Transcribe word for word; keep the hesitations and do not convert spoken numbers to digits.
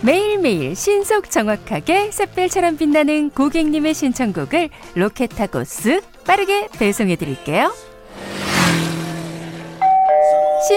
매일매일 신속 정확하게 샛별처럼 빛나는 고객님의 신청곡을 로켓하고 쓱 빠르게 배송해드릴게요.